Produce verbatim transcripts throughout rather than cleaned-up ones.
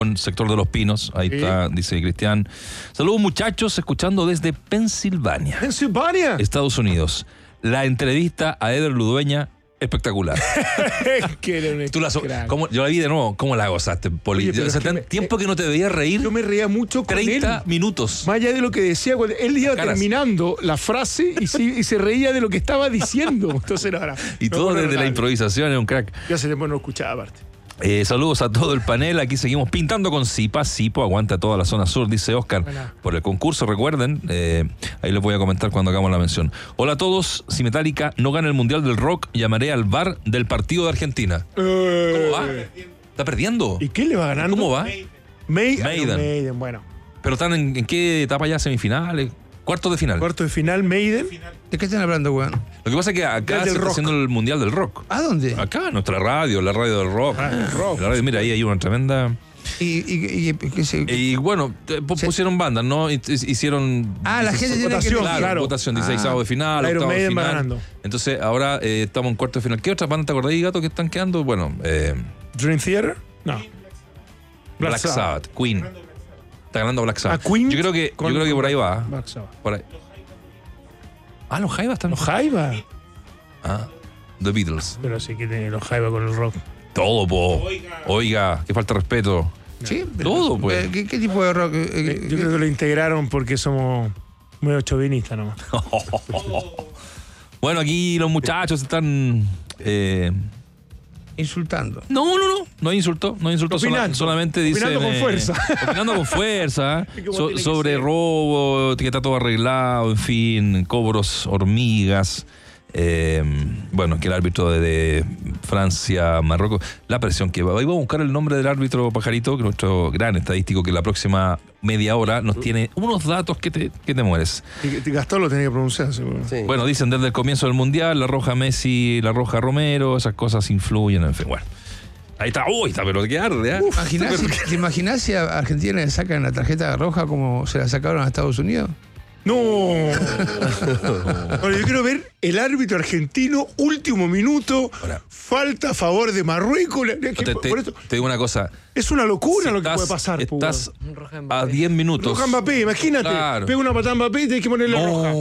sector de Los Pinos, ahí sí. Está, dice Cristian. Saludos muchachos, escuchando desde Pensilvania. ¿Pensilvania? Estados Unidos. La entrevista a Eder Ludueña, espectacular. Tú la so ¿Cómo, yo la vi de nuevo, ¿cómo la gozaste, Poli? Oye, o sea, que me, tiempo que no te veía reír. Yo me reía mucho con treinta él. minutos. Más allá de lo que decía, cuando él iba Caras. terminando la frase y se, y se reía de lo que estaba diciendo. Entonces, ahora, y todo desde la improvisación, es un crack. Ya se después no escuchaba aparte. Eh, saludos a todo el panel, aquí seguimos pintando con Zipa, Zipo aguanta toda la zona sur, dice Oscar, bueno. Por el concurso, recuerden, eh, ahí les voy a comentar cuando hagamos la mención. Hola a todos, si Metallica no gana el Mundial del Rock, llamaré al V A R del partido de Argentina. Eh, ¿Cómo va? ¿Está perdiendo? ¿Y qué le va ganando? ¿Cómo va? Maiden. Maiden. Maiden, bueno. ¿Pero están en, en qué etapa ya? ¿Semifinales? ¿Cuartos de final? Cuarto de final, Maiden. ¿De qué están hablando, weón? Lo que pasa es que acá se está haciendo el Mundial del Rock. ¿A dónde? Acá, nuestra radio, la radio del rock. Ah, el rock. La radio, mira, ahí hay una tremenda... Y, y, y, ¿qué se... y bueno, pusieron bandas, ¿no? Hicieron... Ah, la gente tiene votación, que... Claro, claro. votación, Ah. dieciséis de final, Iron octavo de Maiden va final. ganando. Entonces, ahora eh, estamos en cuarto de final. ¿Qué otras bandas te acordás, gato, que están quedando? Bueno, eh, Dream Theater. No. Black, Black Sabbath, Sabbath, Queen. Está ganando Black Sabbath. A Queen. Yo creo que, yo creo que por ahí va. Black Sabbath. Por ahí. Ah, los Jaivas están. Los Jaivas. Ah, The Beatles. Pero sí que tiene los Jaivas con el rock. Todo, po. Oiga, Oiga que falta de respeto. Sí, todo, pues. ¿Qué, ¿Qué tipo de rock? Eh, yo creo que lo integraron porque somos medio chauvinistas nomás. Bueno, aquí los muchachos están... Eh, insultando. No, no, no. No insultó. No insultó. Sola, solamente dice... Opinando con eh, fuerza. Opinando con fuerza. so, sobre robo, que está todo arreglado, en fin, cobros, hormigas. Eh, bueno, que el árbitro de, de Francia, Marruecos, la presión que va. Ahí voy a buscar el nombre del árbitro Pajarito, que nuestro gran estadístico, que la próxima media hora nos tiene unos datos que te, que te mueres. Y Gastón lo tenía que pronunciar, seguro. Sí. Bueno, dicen desde el comienzo del Mundial, la roja Messi, la roja Romero, esas cosas influyen, en fin, bueno. Ahí está, uy, está, pero qué arde, ¿eh? Uf, ¿Imaginás, si, ¿Te imaginás si a Argentina le sacan la tarjeta roja como se la sacaron a Estados Unidos? No. Bueno, yo quiero ver el árbitro argentino, último minuto, ahora, falta a favor de Marruecos. Te, te, por esto, te digo una cosa. Es una locura si lo estás, que puede pasar. Estás a diez minutos. Roja Mbappé, imagínate. Claro. Pega una patada a Mbappé y tienes que ponerle no. roja.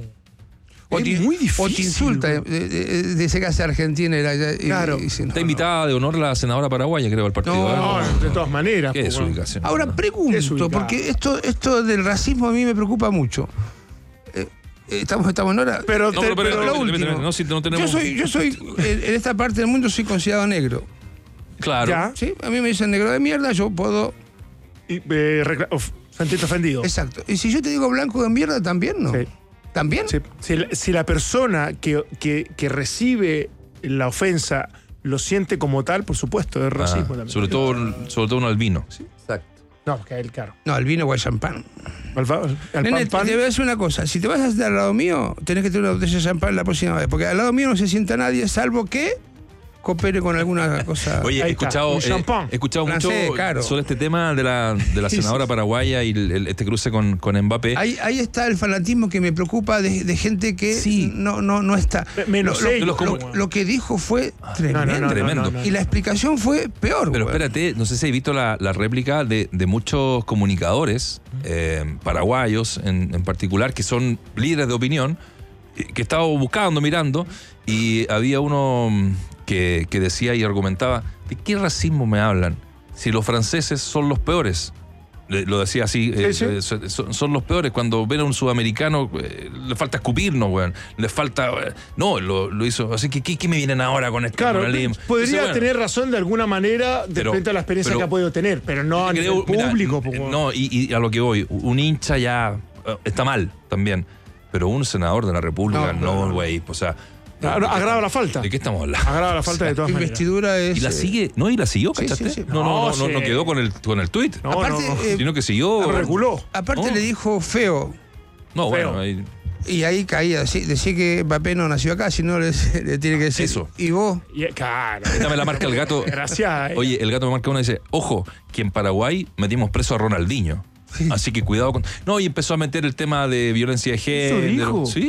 O es te, muy difícil. O te insulta, dice que hace Argentina. Y, y, claro. y, y, Está no, invitada de honor la senadora paraguaya, creo, al partido. No, no, de todas maneras. ¿Qué es su ubicación? Ahora pregunto, porque esto, esto del racismo a mí me preocupa mucho. Eh, Estamos, estamos en hora. Pero, no, te, pero, pero, pero pero lo último. No, si no tenemos... Yo soy, yo soy en esta parte del mundo soy considerado negro. Claro. ¿Ya? ¿Sí? A mí me dicen negro de mierda, yo puedo... Y, eh, of, sentirte ofendido. Exacto. Y si yo te digo blanco de mierda, también, ¿no? Sí. ¿También? Sí. Si, la, si la persona que, que, que recibe la ofensa lo siente como tal, por supuesto, es racismo ah, también. Sobre todo, sobre todo un albino. Sí. Exacto. No, porque es el caro. No, el vino o el champán. Al, al Nene, pan, pan. Te voy a decir una cosa. Si te vas a sentar al lado mío, tenés que tener una botella de champán la próxima vez. Porque al lado mío no se sienta nadie, salvo que coopere con alguna cosa. Oye, he escuchado, eh, he escuchado Francés, mucho claro. sobre este tema de la, de la senadora paraguaya y el, el, este cruce con, con Mbappé. Ahí, ahí está el fanatismo que me preocupa de, de gente que sí. no, no, no está. Menos lo, ellos, lo, lo, lo que dijo fue tremendo. No, no, no, tremendo. No, no, no. Y la explicación fue peor. Pero güey. espérate, no sé si has visto la, la réplica de, de muchos comunicadores eh, paraguayos en, en particular, que son líderes de opinión, que estaba buscando, mirando, y había uno que, que decía y argumentaba, ¿de qué racismo me hablan? Si los franceses son los peores. Lo decía así, sí, eh, sí. Son, son los peores. Cuando ven a un sudamericano, eh, le falta escupirnos, weón. Le falta... Eh, no, lo, lo hizo. Así que, ¿qué, ¿qué me vienen ahora con este claro, moralismo? podría Entonces, bueno, tener razón de alguna manera de pero, frente a la experiencia pero, que ha podido tener, pero no a nivel mira, público. No, y, y a lo que voy, un hincha ya uh, está mal también, pero un senador de la República, no, güey, no, no, o sea... Agrava estamos, la falta. ¿De qué estamos hablando? Agrava la falta, o sea, de todas maneras. Investidura es, y la sigue, no, y la siguió, sí, ¿cachaste? Sí, sí. No, no, no, sí. no, no quedó con el, con el tuit. No, aparte, no, no. Eh, sino que siguió. Reguló. Aparte no. le dijo feo. No, feo. bueno, ahí... Y ahí caía, decía que Mbappé no nació acá, sino le, le tiene que decir. Eso. ¿Y vos? Y, claro. Esta me la marca el gato. Gracias. Eh. Oye, el gato me marca una y dice, ojo, que en Paraguay metimos preso a Ronaldinho. Sí. Así que cuidado con... No, y empezó a meter el tema de violencia de género. ¿Eso dijo? ¿Sí?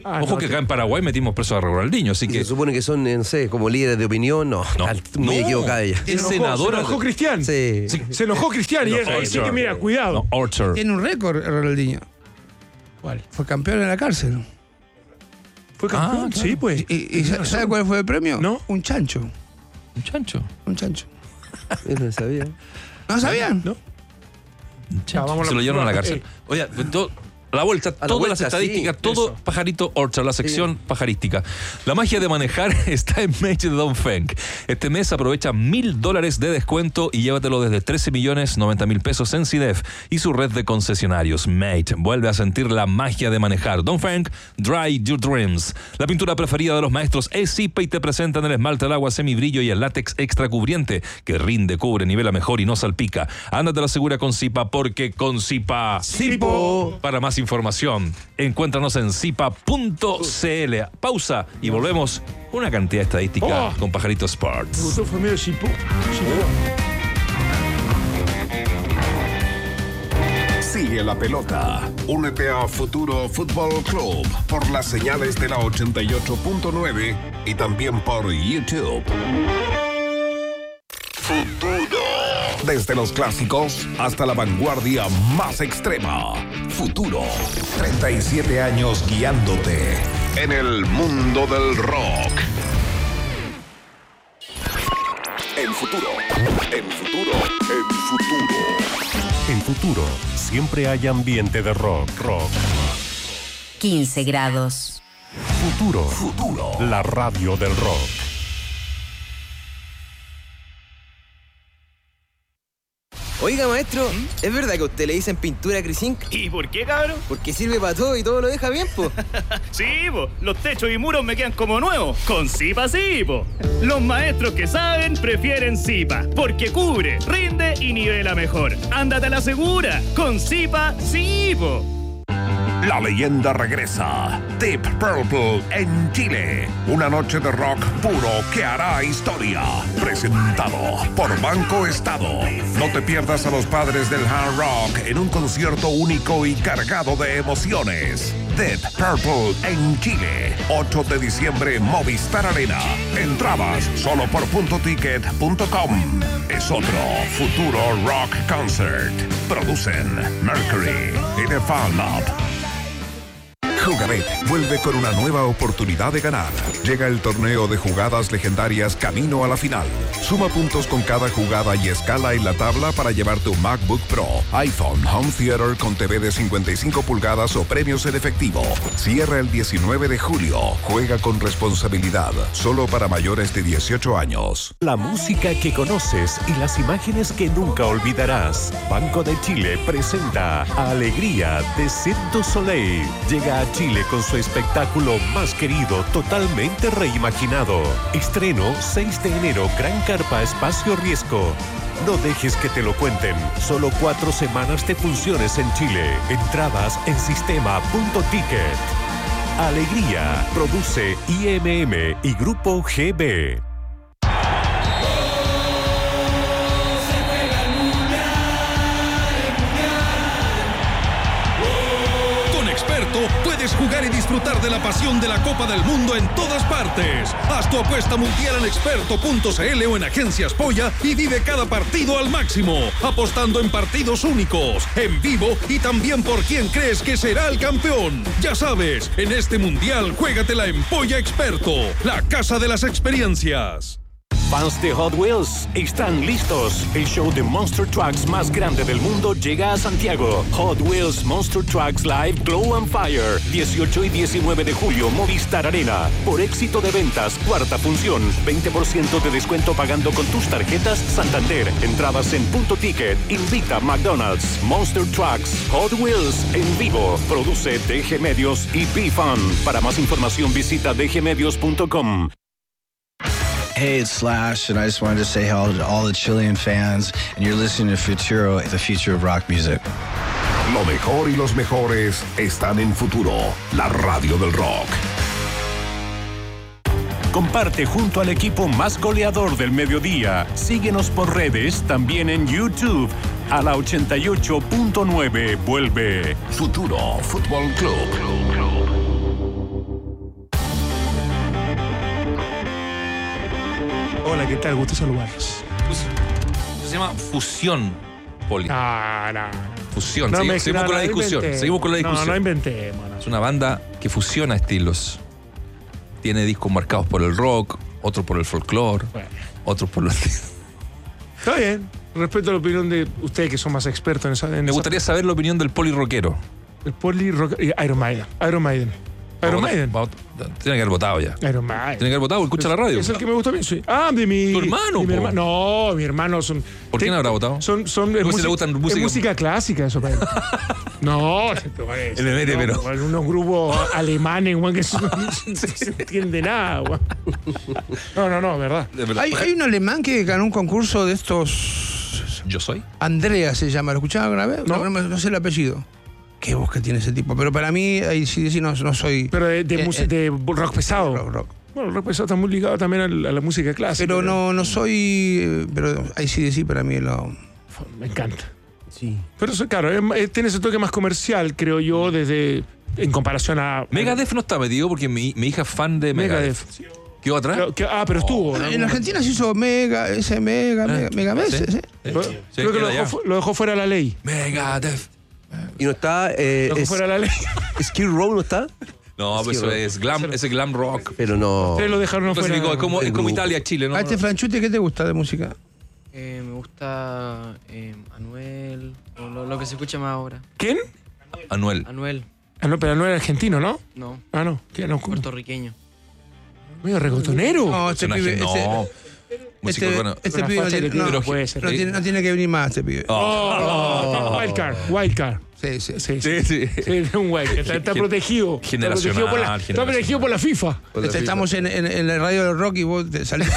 Ah, Ojo no, que te- acá en Paraguay metimos preso a Ronaldinho, así Y que se supone que son, no sé, como líderes de opinión. No, No. está muy No. equivocada ella. Se es enojó, senadora. Se enojó Cristian. Sí. Sí. Se enojó Cristian y No, él ahí sí que mira, cuidado. No, Orchard. Tiene un récord, Ronaldinho. ¿Cuál? Fue campeón en la cárcel. ¿Fue campeón? Ah, claro. Sí, pues. ¿Y, y Tiene sabe razón. cuál fue el premio? ¿No? Un chancho. Un chancho. Un chancho. Eso no sabía. ¿No sabían? ¿No? Un chancho. vamos a Se la- lo llevaron a la eh. cárcel. Oye, todo- la vuelta, la todas vuelta, las estadísticas, sí, todo eso. Pajarito Orchard, la sección pajarística. La magia de manejar está en Mate de Dongfeng. Este mes aprovecha mil dólares de descuento y llévatelo desde trece millones noventa mil pesos en CIDEF y su red de concesionarios. Mate vuelve a sentir la magia de manejar. Dongfeng, Dry Your Dreams. La pintura preferida de los maestros es Zipa y te presentan el esmalte al agua semibrillo y el látex extra cubriente que rinde, cubre, nivela mejor y no salpica. Ándate a la segura con Zipa porque con Zipa. Zipo. Para más información, encuéntranos en zipa punto c l. Pausa y volvemos una cantidad estadística Oh. con Pajarito Me Sports. gustó, fue medio chipú. Chipú. Sigue la pelota. Únete a Futuro Fútbol Club por las señales de la ochenta y ocho punto nueve y también por YouTube. Futuro. Desde los clásicos hasta la vanguardia más extrema. Futuro. treinta y siete años guiándote en el mundo del rock. En Futuro. En Futuro. En Futuro. En Futuro, siempre hay ambiente de rock, rock. quince grados. Futuro, Futuro. la radio del rock. Oiga, maestro, ¿es verdad que a usted le dicen pintura Crisink? ¿Y por qué, cabrón? Porque sirve para todo y todo lo deja bien, po. Sí, po, los techos y muros me quedan como nuevos. Con Zipa sí, po. Los maestros que saben prefieren Zipa, porque cubre, rinde y nivela mejor. Ándate a la segura. Con Zipa sí, po. La leyenda regresa. Deep Purple en Chile. Una noche de rock puro que hará historia. Presentado por Banco Estado. No te pierdas a los padres del hard rock en un concierto único y cargado de emociones. Deep Purple en Chile. ocho de diciembre, Movistar Arena. Entradas solo por punto ticket punto com. Es otro Futuro Rock Concert. Producen Mercury y The Fan Lab. Jugabet vuelve con una nueva oportunidad de ganar. Llega el torneo de jugadas legendarias camino a la final. Suma puntos con cada jugada y escala en la tabla para llevarte un MacBook Pro, iPhone, Home Theater con T V de cincuenta y cinco pulgadas o premios en efectivo. Cierra el diecinueve de julio. Juega con responsabilidad. Solo para mayores de dieciocho años. La música que conoces y las imágenes que nunca olvidarás. Banco de Chile presenta Alegría de Cirque du Soleil. Llega a Chile con su espectáculo más querido, totalmente reimaginado. Estreno seis de enero, Gran Carpa Espacio Riesgo. No dejes que te lo cuenten. Solo cuatro semanas de funciones en Chile. Entradas en sistema punto ticket. Alegría. Produce I M M y Grupo G B. Puedes jugar y disfrutar de la pasión de la Copa del Mundo en todas partes. Haz tu apuesta mundial en experto punto c l o en Agencias Polla y vive cada partido al máximo, apostando en partidos únicos, en vivo y también por quién crees que será el campeón. Ya sabes, en este mundial juégatela en Polla Experto, la casa de las experiencias. Fans de Hot Wheels, están listos. El show de Monster Trucks más grande del mundo llega a Santiago. Hot Wheels Monster Trucks Live Glow and Fire. dieciocho y diecinueve de julio, Movistar Arena. Por éxito de ventas, cuarta función. veinte por ciento de descuento pagando con tus tarjetas Santander. Entradas en punto ticket. Invita McDonald's. Monster Trucks Hot Wheels en vivo. Produce D G Medios y B-Fun. Para más información visita d g medios punto com. Hey, it's Slash, and I just wanted to say hello to all the Chilean fans, and you're listening to Futuro, the future of rock music. Lo mejor y los mejores están en Futuro, la radio del rock. Comparte junto al equipo más goleador del mediodía. Síguenos por redes, también en YouTube. A la ochenta y ocho punto nueve vuelve Futuro Fútbol Club. ¿qué tal? Gusto saludarlos. Se llama fusión, Poli. No, no. Fusión. No Segui- me- seguimos no, con la no discusión. inventemos. Seguimos con la discusión. No, no inventemos. no. Es una banda que fusiona estilos. Tiene discos marcados por el rock, otros por el folclore, Bueno. otros por los... Está bien. Respeto la opinión de ustedes que son más expertos en esa. En Me esa- gustaría saber la opinión del poli rockero. El poli rock. eh, Iron Maiden. Iron Maiden. Iron Maiden. Va a- Tiene que haber votado ya. Iron Maiden. Tiene que haber votado, escucha la radio. Es el que me gusta a mí, sí. Ah, de mi. ¿Tu hermano, de mi po? hermano. No, mi hermano son. ¿Por quién te- habrá votado? Son, son, es ¿Cómo si música, le gustan es música? música clásica eso para él. No, se te parece. El mete, no, pero- bueno, unos grupos alemanes, weón, que eso no, no se entiende nada, weón. No, no, no, verdad. De verdad. Hay, hay un alemán que ganó un concurso de estos. Yo soy. Andrea se llama. ¿Lo escucharon alguna vez? No. No, no, no sé el apellido. Qué voz que tiene ese tipo. Pero para mí, ahí sí, sí, no, no soy. Pero de, de, Eh, música- eh, de rock pesado. rock, rock. Bueno, el rock pesado está muy ligado también al- a la música clásica. Pero no, no soy. eh, Pero ahí sí, sí, para mí lo. Me encanta. Sí. Pero eso, claro, es- es- tiene ese toque más comercial, creo yo, desde. En comparación a. Megadeth no está metido porque mi, mi hija es fan de Megadeth. Megadeth. ¿Qué otra? Creo que- ah, pero estuvo. ¿no? En Argentina se hizo Mega, ese Mega, Mega, Mega ¿sí? Mes, ¿sí? Creo Sí, creo que queda lo dejó, allá. fu- lo dejó fuera de la ley. Megadeth. Y no está. Eh, Lo dejó es- fuera de la ley. Skid Row no está. No, pues eso es glam, ese glam rock. Pero no. Ustedes lo dejaron fuera. Clasificó, es como, es como grupo. Italia, Chile, ¿no? A este Franchute, ¿qué te gusta de música? Eh, me gusta eh, Anuel, o lo, lo que se escucha más ahora. ¿Quién? Anuel. Anuel, Ah, no, pero no era argentino, ¿no? no, Ah, no. ¿Qué? No, ¿cómo? puertorriqueño. Medio regotonero. No, este Personaje, pibe. no. Este, Músico, este, bueno. este Una pibe no facha tiene, que tiene, no, no puede ser. no tiene- no tiene que venir más, este pibe. Oh, wildcard, wildcard. Sí, sí. Sí, sí. Sí, sí. Sí, es un wildcard. Está, está Gen- protegido. generacional, Está protegido por la, está generacional. protegido por la FIFA. Este, estamos en, en, en la radio del rock y vos te salís.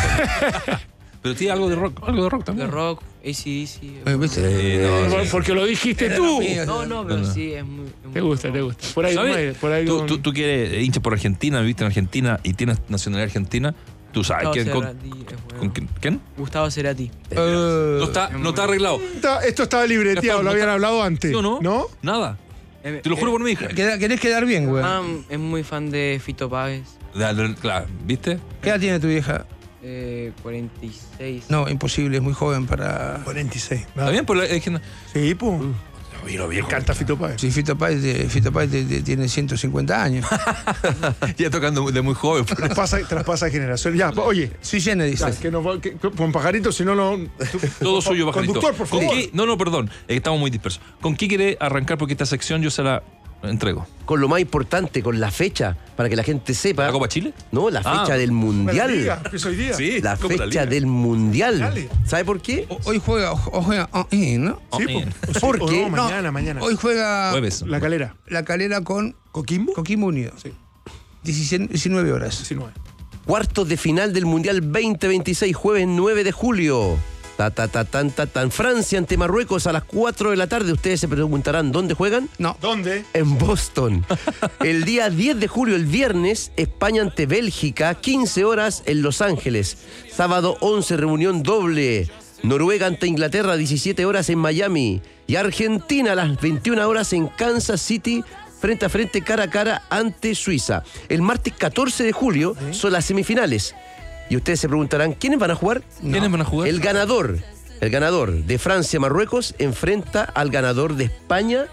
Pero tiene algo de rock, algo de rock De también. rock, A C D C. Eh, ¿Viste? Sí, no, sí. Porque lo dijiste Era tú. lo mío. No, no, pero No, no. sí, es muy. es muy Te gusta, rock. te gusta. Por ahí, ¿Sabes? por ahí tú, con- tú, tú que eres hincha por Argentina, viviste en Argentina y tienes nacionalidad argentina, tú sabes Gustavo quién, con, Cerati es bueno. con quién. ¿Quién? Gustavo Cerati. Eh, No está, no está arreglado. Esto- Esto estaba libreteado, Gastón, lo no habían está- hablado antes. ¿Sí o no? ¿No? Nada. Eh, Te lo juro eh, por mi hija. queda- ¿Querés quedar bien, güey? ah, es muy fan de Fito Páez. La- la- Claro, ¿viste? ¿Qué edad tiene tu vieja? Eh, cuarenta y seis. No, imposible, es muy joven para. cuarenta y seis. ¿Está bien? Por la, es que no- Sí, pues. Mira, Me encanta Fito Páez. Si Fito Páez, de- Fito Páez de- de- tiene ciento cincuenta años. ya tocando de muy joven. Traspasa, traspasa generación. Ya, oye. Sí, Jenny dice. Ya, que nos va- que- con pajarito, si no, no. Todo suyo, Pajarito. Conductor, por ¿Con favor. qué- No, no, perdón. es que estamos muy dispersos. ¿Con qué quiere arrancar? Porque esta sección yo se la entrego. Con lo más importante, con la fecha, para que la gente sepa. ¿La Copa Chile? No, la fecha Ah. del Bueno, Mundial. diga, empieza hoy día. Sí, La Copa de fecha Liga. del Mundial. Dale. ¿Sabe por qué? O- Hoy juega, o- o juega, oh, eh, ¿no? Sí, Oh, po. ¿Por O qué? no, No, mañana, mañana. Hoy juega Jueves. La calera. la calera con ¿Coquimbo? Coquimbo Unido. Sí. diecinueve horas. diecinueve. Cuartos de final del Mundial veinte veintiséis, jueves nueve de julio. Ta, ta, ta, tan, ta, tan. Francia ante Marruecos a las cuatro de la tarde. Ustedes se preguntarán, ¿dónde juegan? No. ¿Dónde? En Boston. El día diez de julio, el viernes, España ante Bélgica, quince horas en Los Ángeles. Sábado once, reunión doble. Noruega ante Inglaterra, diecisiete horas en Miami. Y Argentina a las veintiuna horas en Kansas City, frente a frente, cara a cara ante Suiza. El martes catorce de julio son las semifinales. Y ustedes se preguntarán, ¿quiénes van a jugar? ¿Quiénes van a jugar? El ganador, el ganador de Francia-Marruecos enfrenta al ganador de España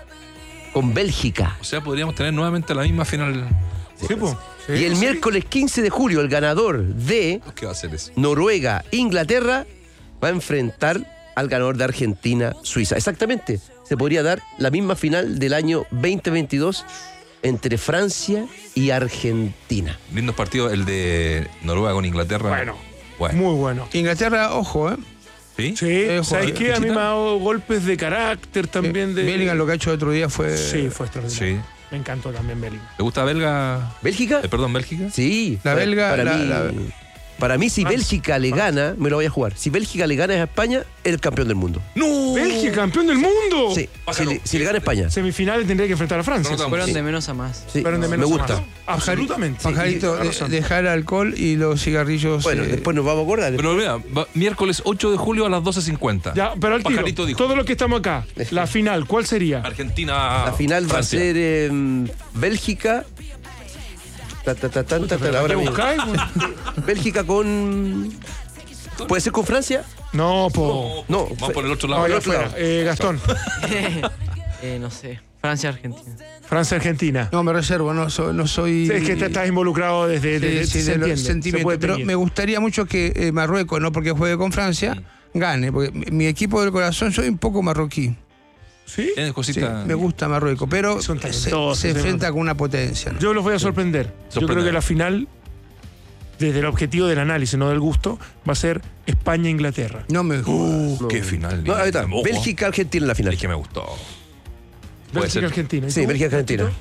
con Bélgica. O sea, podríamos tener nuevamente la misma final. Sí, po. Sí, Y el sí. miércoles quince de julio, el ganador de ¿Qué va a hacer eso? Noruega-Inglaterra va a enfrentar al ganador de Argentina-Suiza. Exactamente, se podría dar la misma final del año veinte veintidós entre Francia y Argentina. Lindos partidos, el de Noruega con Inglaterra. Bueno. Bueno. Muy bueno. Inglaterra, ojo, ¿eh? ¿Sí? Sí, Eh, ¿sabes joder, qué? A mí ¿Fechita? me ha dado golpes de carácter también de. Bellingham lo que ha hecho el otro día fue. Sí, fue extraordinario. Sí. Me encantó también Bellingham. ¿Te gusta Belga? ¿Bélgica? Eh, perdón, Bélgica. Sí. La para- belga, Para, la- mí, la- para mí, si Bélgica le gana, me lo voy a jugar. Si Bélgica le gana a España, es el campeón del mundo. ¡No! ¡Bélgica, campeón del mundo! Sí, si le, si le gana a España. Semifinales tendría que enfrentar a Francia. No, no, Fueron Sí. de menos a más. Sí, Fueron de me menos a gusta. más. Absolutamente. Pajarito, Sí, de- razón. dejar el alcohol y los cigarrillos. Bueno, eh, después nos vamos a acordar. Pero mira, va- miércoles ocho de julio a las doce cincuenta. Ya, pero al Pajarito tiro, dijo. todo lo que estamos acá, la final, ¿cuál sería? Argentina. La final va a Francia. ser eh, Bélgica. Ta, ta, ta, tan, ta, ta, ahora ¿Qué mismo. buscáis, güey? Bélgica con. Gastón? ¿Puede ser con Francia? No, po. No, Vamos por el otro No, lado. ya el otro fuera. lado. Eh, Gastón. eh, no sé. Francia, Argentina. Francia, Argentina. No, me reservo, no, so- no soy... Sí, es que te estás involucrado desde, Sí, desde sí, se de los entiende, se sentimientos. puede Pero teñir. me gustaría mucho que eh, Marruecos, no porque juegue con Francia, Mm. gane. Porque mi, mi equipo del corazón, soy un poco marroquí. ¿Sí? Tienes Sí, cositas. me gusta Marruecos, pero Son se, talentosos, se ¿no? enfrenta con una potencia, ¿no? Yo los voy a sorprender. Yo creo Sorprender. que la final, desde el objetivo del análisis, no del gusto, va a ser España-Inglaterra. No me Uh, qué final. No, ahí está. Ojo. Bélgica-Argentina en la final. Es que me gustó. Puede ser. Bélgica-Argentina. ¿Y Sí, tú? Bélgica-Argentina.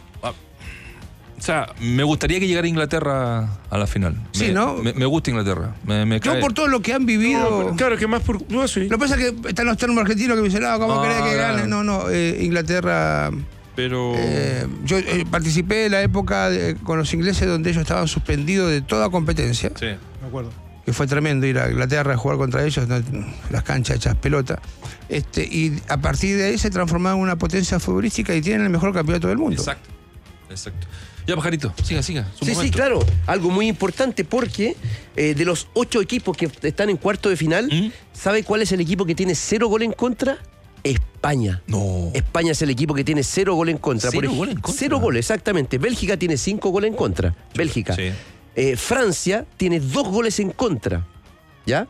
O sea, me gustaría que llegara Inglaterra a la final. Sí, me, ¿no? Me, me gusta Inglaterra. Me, me Yo cae- por todo lo que han vivido... No, pero claro, que más por. Yo sí. Lo que pasa es que están los termos argentinos que me dicen, no, ¿cómo Ah, querés que claro. gane? No, no, eh, Inglaterra... Pero. eh, yo eh, participé de la época de- con los ingleses donde ellos estaban suspendidos de toda competencia, Sí. Me acuerdo. que fue tremendo ir a Inglaterra a jugar contra ellos, ¿no? Las canchas hechas pelota. Este, y a partir de ahí se transformaron en una potencia futbolística y tienen el mejor campeonato del mundo. Exacto. Exacto. Ya, pajarito, siga, siga. su Sí, sí, momento. claro. Algo muy importante porque eh, de los ocho equipos que están en cuarto de final, ¿Mm? ¿sabe cuál es el equipo que tiene cero gol en contra? España. No. España es el equipo que tiene cero gol en contra. ¿Cero ej- gol en contra? Cero goles, exactamente. Bélgica tiene cinco goles en contra. Bélgica. Sí. Eh, Francia tiene dos goles en contra. ¿Ya?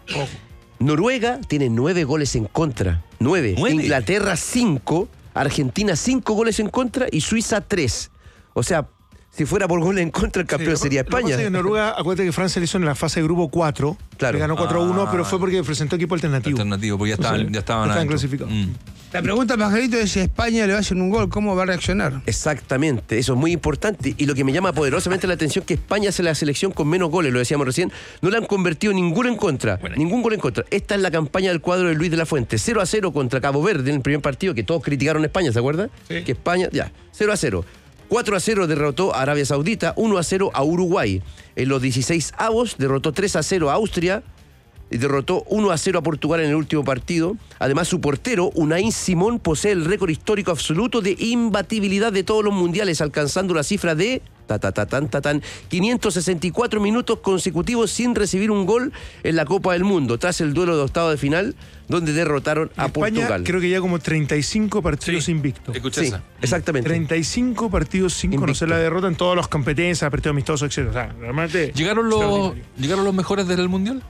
Noruega tiene nueve goles en contra. Nueve. ¿Nueve? Inglaterra cinco. Argentina cinco goles en contra y Suiza tres. O sea, si fuera por goles en contra, el campeón Sí, sería lo que pasa España. es que Noruega, acuérdate que Francia le hizo en la fase de grupo cuatro. Claro. Le ganó cuatro a uno, Ah. pero fue porque presentó equipo alternativo. Alternativo, porque ya estaban, Entonces, ya estaban, estaban adentro. clasificados. Mm. La pregunta, Pajarito, es si a España le hacen un gol, ¿cómo va a reaccionar? Exactamente, eso es muy importante. Y lo que me llama poderosamente la atención es que España es la selección con menos goles, lo decíamos recién. No le han convertido ninguno en contra. Bueno. Ningún gol en contra. Esta es la campaña del cuadro de Luis de la Fuente. cero a cero contra Cabo Verde en el primer partido, que todos criticaron a España, ¿se acuerdan? Sí. Que España, ya, cero a cero. cuatro a cero derrotó a Arabia Saudita, uno a cero a Uruguay. En los dieciséis avos derrotó tres a cero a Austria y derrotó uno a cero a Portugal en el último partido. Además, su portero, Unai Simón, posee el récord histórico absoluto de imbatibilidad de todos los mundiales, alcanzando la cifra de ta, ta, ta, tan, ta, tan, quinientos sesenta y cuatro minutos consecutivos sin recibir un gol en la Copa del Mundo, tras el duelo de octavo de final, donde derrotaron a España Portugal. creo que ya como treinta y cinco partidos Sí. invictos. Escucha Sí, esa. exactamente. treinta y cinco partidos sin Invicto. conocer la derrota en todas las competencias, partidos amistosos, etcétera. O sea, realmente. ¿Llegaron los, extraordinario. ¿Llegaron los mejores del Mundial?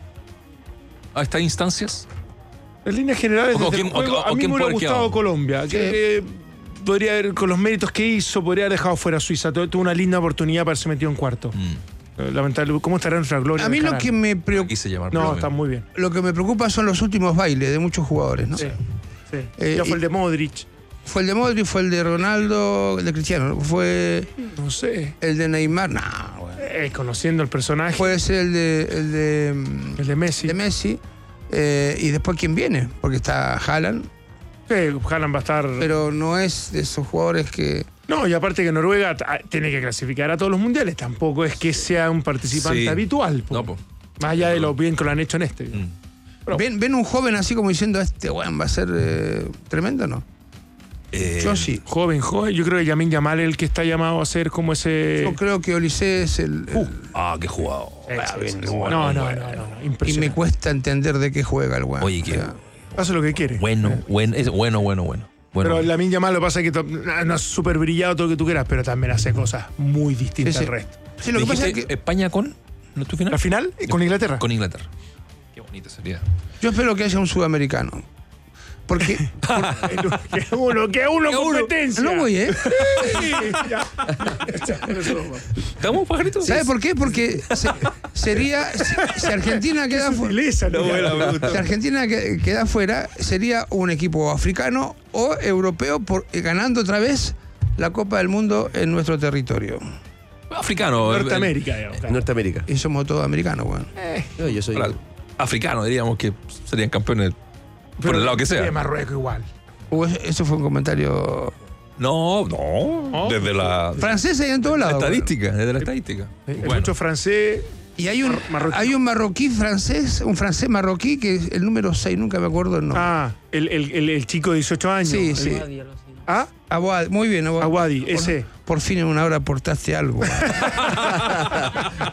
¿A estas instancias? En líneas generales, O- o desde el quién- juego, o- o a mí quién me hubiera puede haber gustado quedado. Colombia. Creo que podría haber, con los méritos que hizo, podría haber dejado fuera a Suiza. Tu- Tuvo una linda oportunidad para haberse metido en cuarto. Mm. Eh, Lamentable. ¿Cómo estará nuestra gloria? A mí de lo cara? que me preocupa, Quise llamar. No, pero- está muy bien. lo que me preocupa son los últimos bailes de muchos jugadores, ¿no? Sí. sí. Eh, ya fue y- el de Modric. Fue el de Modric, fue el de Ronaldo, el de Cristiano, fue No sé. el de Neymar, no, bueno. Eh, conociendo el personaje. Puede ser el de, el de, mm, el de Messi. de Messi. Eh, y después quién viene, porque está Haaland, Sí, Haaland va a estar. pero no es de esos jugadores que... No, y aparte que Noruega ah, tiene que clasificar a todos los mundiales. Tampoco es que sea un participante Sí. habitual. po. No, po. Más allá de lo bien que lo han hecho en este. Mm. Pero- ¿Ven, ven un joven así como diciendo, este weón va a ser eh, tremendo, ¿no? Eh, Yo sí. Joven, joven. Yo creo que Yamin Yamal es el que está llamado a ser como ese. Yo creo que Olise es el... el- Ah, qué jugado. Sí, sí, bien, sí, qué sí. bueno, No, no, bueno. no, no, no. y Impresionante. me cuesta entender de qué juega el weón. Oye, qué- O sea, Hace lo que quiere. Bueno, bueno, es bueno, bueno, bueno. bueno. Pero Lamin Yamal lo que pasa es que to- no es súper brillado todo lo que tú quieras, pero también hace cosas muy distintas Sí, sí. al resto. sí, lo que pasa es ¿Dijiste que España con ¿no es tu final? La final eh, con Inglaterra. Con Inglaterra. Qué bonita sería. yo espero que haya un sudamericano. Porque... que uno, que uno competencia. no voy, ¿eh? Sí, ya. ¿Estamos, pajarito? ¿Sabe por qué? Porque se- sería... Si, si Argentina queda fuera... Sutileza, ¿no? Si Argentina que- queda fuera, sería un equipo africano o europeo por, eh, ganando otra vez la Copa del Mundo en nuestro territorio. Africano. el- Norteamérica, digamos, claro. Norteamérica. Y somos todos americanos, weón. Yo, yo soy... el- africano, diríamos que serían campeones por el lado que De sea. Marruecos igual. Uh, eso- eso fue un comentario... No, no. Desde la Francés hay en todos lados. weón. estadística, desde la estadística. Hay Bueno. mucho francés. Y hay un, Marroquí. hay un marroquí francés, un francés marroquí, que es el número seis, nunca me acuerdo el nombre. Ah, el, el, el, el chico de dieciocho años. Sí, El- sí. Ah, Aguadi, muy bien, Aguadi. Aguadi, Por- ese. Por fin en una hora aportaste algo.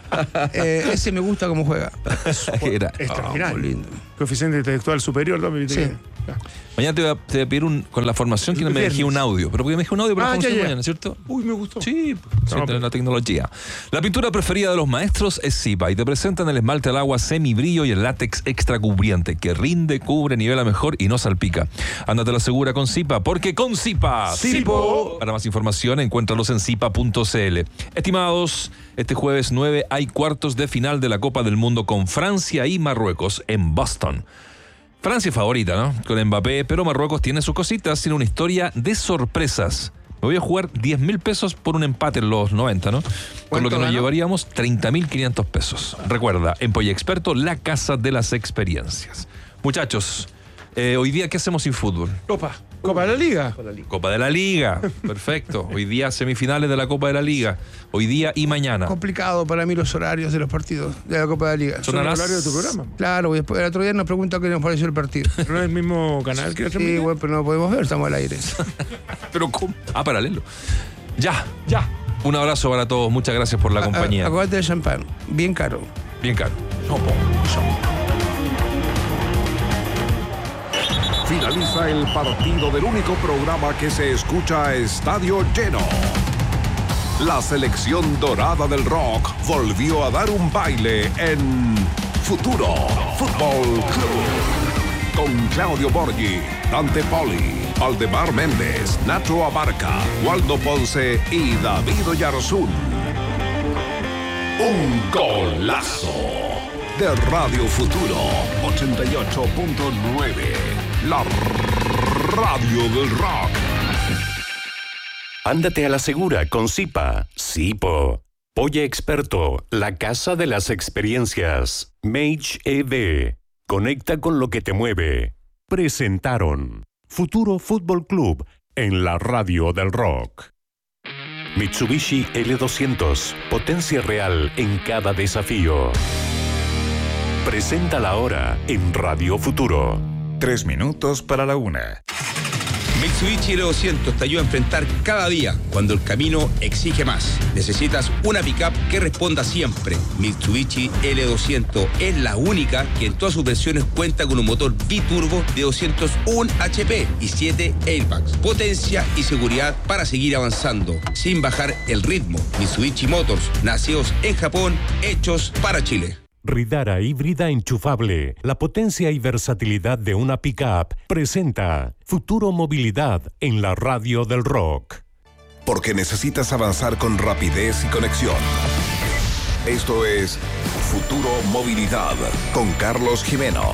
Eh, ese me gusta cómo juega. Era. Extraordinario. Oh, muy lindo. Coeficiente intelectual superior, ¿no? Sí. Mañana te voy, a, te voy a pedir un, con la formación que me dejé un audio. Pero porque me dejé un audio para Ah, la ya, formación ya. mañana, ¿cierto? Uy, me gustó. Sí, sí, No, de la tecnología. La pintura preferida de los maestros es Zipa y te presentan el esmalte al agua semibrillo y el látex extra cubriente que rinde, cubre, nivela mejor y no salpica. Ándate la segura con Zipa, porque con Zipa. Zipo. Para más información, encuéntralos en zipa punto c l. Estimados, este jueves nueve hay cuartos de final de la Copa del Mundo con Francia y Marruecos en Boston. Francia es favorita, ¿no? Con Mbappé, pero Marruecos tiene sus cositas, tiene una historia de sorpresas. Me voy a jugar diez mil pesos por un empate en los noventa, ¿no? Con lo que nos ganó? llevaríamos treinta mil quinientos pesos. Recuerda, en Polla Experto, la casa de las experiencias. Muchachos, eh, hoy día, ¿qué hacemos sin fútbol? Copa. Copa de la Liga. Copa de la Liga. Perfecto. Hoy día semifinales de la Copa de la Liga. Hoy día y mañana. Complicado para mí los horarios de los partidos de la Copa de la Liga. Son el horario de tu programa. Claro, y después el otro día nos pregunta qué nos pareció el partido. ¿No es el mismo canal que la Sí, transmite? bueno, pero no lo podemos ver, estamos al aire. Pero ¿cómo? Ah, paralelo. Ya. Ya. Un abrazo para todos. Muchas gracias por la compañía. Acuérdate del champán, bien caro. Bien caro. No, po. Finaliza el partido del único programa que se escucha a estadio lleno. La selección dorada del rock volvió a dar un baile en Futuro Fútbol Club. Con Claudio Borghi, Dante Poli, Aldemar Méndez, Nacho Abarca, Waldo Ponce y David Oyarzún. Un golazo de Radio Futuro ochenta y ocho punto nueve. La radio del rock. Ándate a la segura con Zipa. Zipo. Polla Experto, la casa de las experiencias. Mage E V. Conecta con lo que te mueve. Presentaron Futuro Fútbol Club en la radio del rock. Mitsubishi L doscientos. Potencia real en cada desafío. Presenta la hora en Radio Futuro. Tres minutos para la una. Mitsubishi L doscientos te ayuda a enfrentar cada día cuando el camino exige más. Necesitas una pickup que responda siempre. Mitsubishi L doscientos es la única que en todas sus versiones cuenta con un motor biturbo de doscientos uno H P y siete airbags. Potencia y seguridad para seguir avanzando sin bajar el ritmo. Mitsubishi Motors, nacidos en Japón, hechos para Chile. Ridara híbrida enchufable, la potencia y versatilidad de una pickup, presenta Futuro Movilidad en la radio del rock. Porque necesitas avanzar con rapidez y conexión. Esto es Futuro Movilidad con Carlos Jimeno.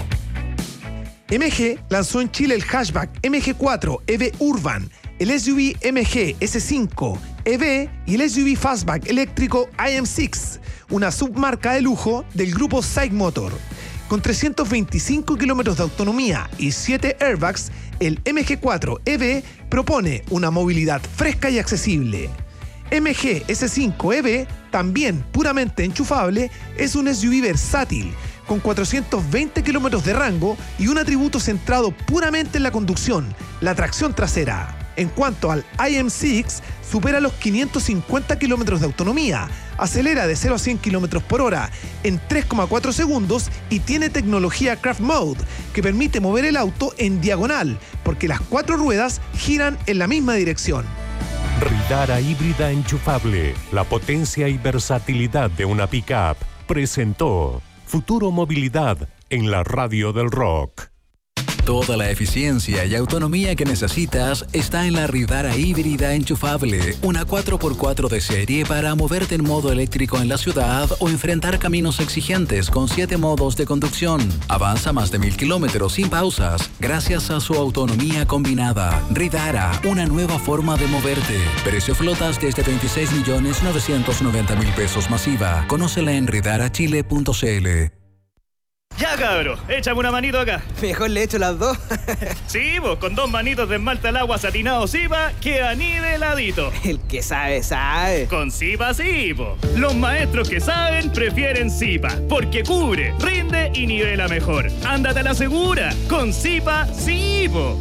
M G lanzó en Chile el hatchback M G cuatro E V Urban, el S U V M G S cinco E V y el S U V Fastback eléctrico I M seis, una submarca de lujo del grupo SAIC Motor. Con trescientos veinticinco kilómetros de autonomía y siete airbags, el M G cuatro E V propone una movilidad fresca y accesible. M G S cinco E V, también puramente enchufable, es un S U V versátil, con cuatrocientos veinte kilómetros de rango y un atributo centrado puramente en la conducción, la tracción trasera. En cuanto al I M seis, supera los quinientos cincuenta kilómetros de autonomía, acelera de cero a cien kilómetros por hora en tres coma cuatro segundos y tiene tecnología Craft Mode, que permite mover el auto en diagonal, porque las cuatro ruedas giran en la misma dirección. Ridara híbrida enchufable, la potencia y versatilidad de una pickup, presentó Futuro Movilidad en la radio del rock. Toda la eficiencia y autonomía que necesitas está en la Ridara híbrida enchufable, una cuatro por cuatro de serie para moverte en modo eléctrico en la ciudad o enfrentar caminos exigentes con siete modos de conducción. Avanza más de mil kilómetros sin pausas gracias a su autonomía combinada. Ridara, una nueva forma de moverte. Precio flotas desde veintiséis millones novecientos noventa mil pesos masiva. Conócela en ridara chile punto c l. Ya, cabro, échame una manito acá. Mejor le echo las dos. Sí, vos, con dos manitos de esmalte al agua satinado Zipa, queda niveladito. El que sabe, sabe. Con Zipa sí, po. Los maestros que saben prefieren Zipa, porque cubre, rinde y nivela mejor. Ándate a la segura. Con Zipa sí, po.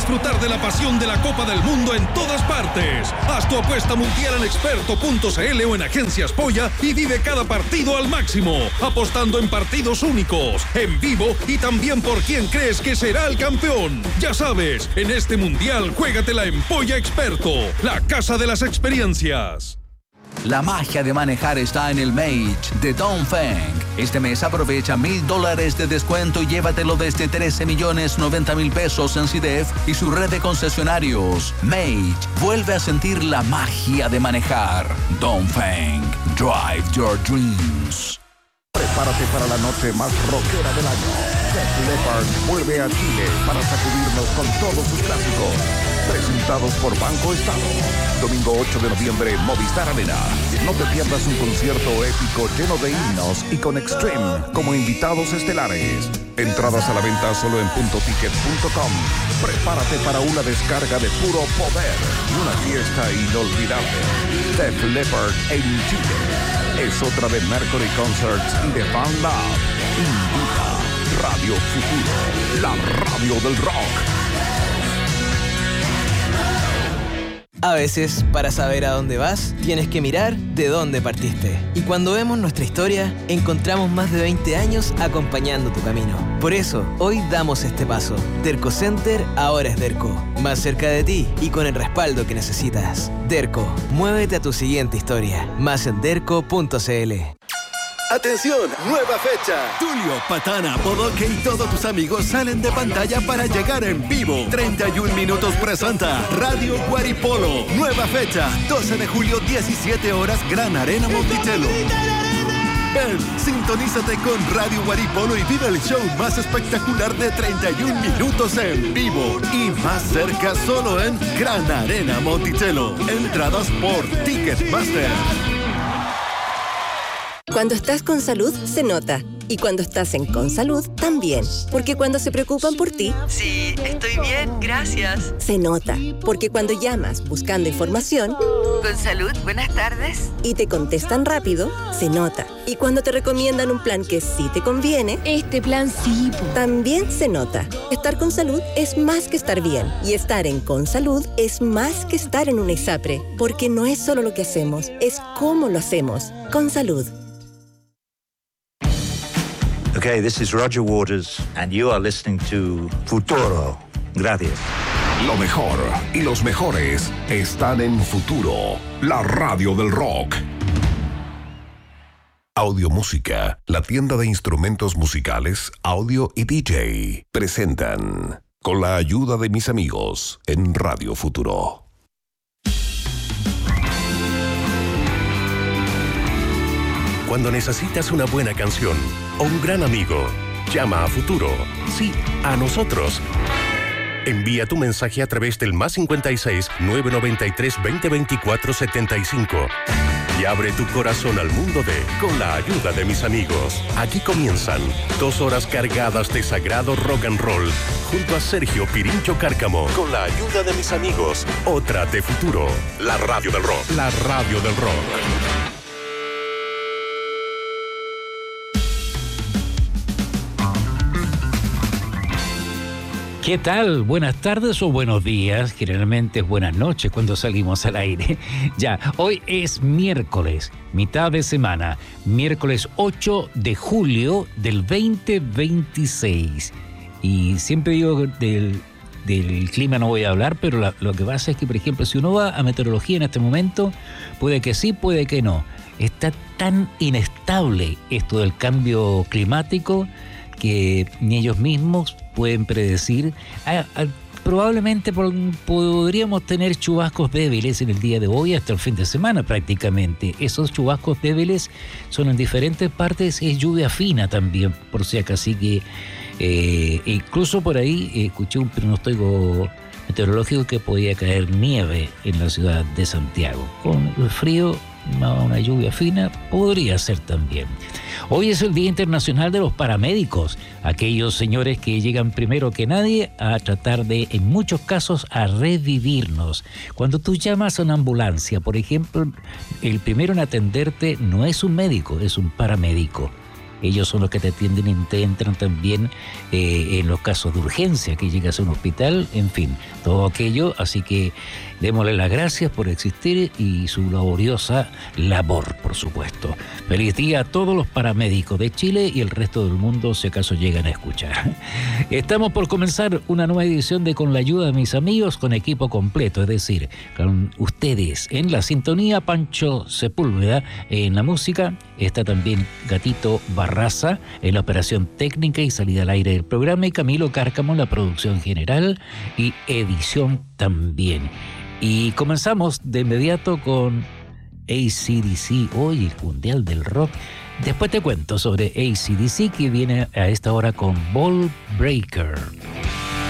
disfrutar de la pasión de la Copa del Mundo en todas partes. Haz tu apuesta mundial en experto punto c l o en Agencias Polla y vive cada partido al máximo, apostando en partidos únicos, en vivo y también por quién crees que será el campeón. Ya sabes, en este mundial juégatela en Polla Experto, la casa de las experiencias. La magia de manejar está en el Mage de Dongfeng. Este mes aprovecha mil dólares de descuento y llévatelo desde trece millones noventa mil pesos en C D F y su red de concesionarios. Mage vuelve a sentir la magia de manejar. Dongfeng, drive your dreams. Prepárate para la noche más rockera del año. Def Leppard vuelve a Chile para sacudirnos con todos sus clásicos. Presentados por Banco Estado. Domingo ocho de noviembre, Movistar Arena. No te pierdas un concierto épico lleno de himnos y con Extreme como invitados estelares. Entradas a la venta solo en punto ticket punto com. Prepárate para una descarga de puro poder y una fiesta inolvidable. Def Leppard en Chile. Es otra de Mercury Concerts y de Fan Lab. Invita Radio Futuro, la radio del rock. A veces, para saber a dónde vas, tienes que mirar de dónde partiste. Y cuando vemos nuestra historia, encontramos más de veinte años acompañando tu camino. Por eso, hoy damos este paso. Derco Center ahora es Derco. Más cerca de ti y con el respaldo que necesitas. Derco, muévete a tu siguiente historia. Más en derco punto c l. ¡Atención! ¡Nueva fecha! Tulio, Patana, Bodoque y todos tus amigos salen de pantalla para llegar en vivo. treinta y un minutos presenta Radio Guaripolo. Nueva fecha, doce de julio, diecisiete horas, Gran Arena Monticello. Ven, sintonízate con Radio Guaripolo y vive el show más espectacular de treinta y un minutos en vivo. Y más cerca solo en Gran Arena Monticello. Entradas por Ticketmaster. Cuando estás con salud, se nota. Y cuando estás en Consalud, también. Porque cuando se preocupan por ti... Sí, estoy bien, gracias. Se nota. Porque cuando llamas buscando información... Consalud, buenas tardes. Y te contestan rápido, se nota. Y cuando te recomiendan un plan que sí te conviene... Este plan sí. Po. También se nota. Estar con salud es más que estar bien. Y estar en Consalud es más que estar en una ISAPRE. Porque no es solo lo que hacemos, es cómo lo hacemos. Consalud. Okay, this is Roger Waters, and you are listening to Futuro. Gracias. Lo mejor y los mejores están en Futuro, la radio del rock. Audio Música, la tienda de instrumentos musicales, audio y D J, presentan, con la ayuda de mis amigos, en Radio Futuro. Cuando necesitas una buena canción o un gran amigo, llama a Futuro. Sí, a nosotros. Envía tu mensaje a través del más cincuenta y seis, nueve noventa y tres, veinte veinticuatro, setenta y cinco. Y abre tu corazón al mundo de Con la ayuda de mis amigos. Aquí comienzan dos horas cargadas de sagrado rock and roll junto a Sergio Pirincho Cárcamo. Con la ayuda de mis amigos, otra de Futuro. La radio del rock. La radio del rock. ¿Qué tal? Buenas tardes o buenos días. Generalmente es buenas noches cuando salimos al aire. Ya, hoy es miércoles, mitad de semana. Miércoles ocho de julio del veinte veintiséis. Y siempre digo del, del clima no voy a hablar, pero la, lo que pasa es que, por ejemplo, si uno va a meteorología en este momento, puede que sí, puede que no. Está tan inestable esto del cambio climático que ni ellos mismos pueden predecir. Ah, ah, probablemente por, podríamos tener chubascos débiles en el día de hoy hasta el fin de semana prácticamente. Esos chubascos débiles son en diferentes partes, es lluvia fina también, por si acaso. Así que eh, incluso por ahí eh, escuché un pronóstico meteorológico que podía caer nieve en la ciudad de Santiago. Con el frío, una lluvia fina podría ser también. Hoy es el Día Internacional de los Paramédicos, aquellos señores que llegan primero que nadie a tratar de, en muchos casos, a revivirnos. Cuando tú llamas a una ambulancia, por ejemplo, el primero en atenderte no es un médico, es un paramédico. Ellos son los que te atienden y te entran también eh, en los casos de urgencia, que llegas a un hospital, en fin, todo aquello. Así que démosle las gracias por existir y su laboriosa labor, por supuesto. Feliz día a todos los paramédicos de Chile y el resto del mundo, si acaso llegan a escuchar. Estamos por comenzar una nueva edición de Con la ayuda de mis amigos, con equipo completo, es decir, con ustedes en la sintonía, Pancho Sepúlveda en la música, está también Gatito Barraza en la operación técnica y salida al aire del programa, y Camilo Cárcamo en la producción general y edición también. Y comenzamos de inmediato con A C D C, hoy el mundial del rock. Después te cuento sobre A C D C, que viene a esta hora con Ball Breaker.